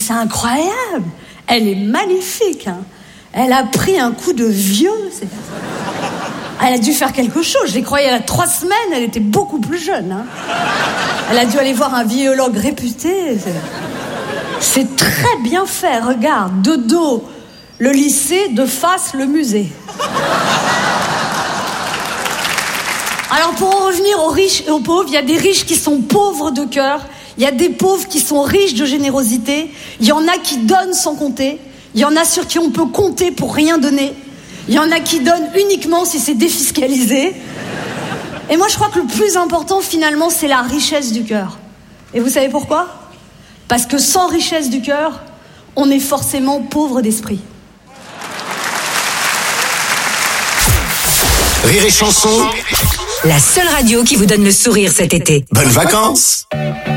c'est incroyable. Elle est magnifique. Hein. Elle a pris un coup de vieux. Elle a dû faire quelque chose. Je l'ai croyée il y a 3 semaines, elle était beaucoup plus jeune. Hein. Elle a dû aller voir un biologue réputé. C'est très bien fait. Regarde, de dos, le lycée, de face, le musée. Alors pour en revenir aux riches et aux pauvres, il y a des riches qui sont pauvres de cœur, il y a des pauvres qui sont riches de générosité, il y en a qui donnent sans compter, il y en a sur qui on peut compter pour rien donner, il y en a qui donnent uniquement si c'est défiscalisé. Et moi je crois que le plus important finalement c'est la richesse du cœur. Et vous savez pourquoi ? Parce que sans richesse du cœur, on est forcément pauvre d'esprit. Rire et Chanson, la seule radio qui vous donne le sourire cet été. bonnes vacances.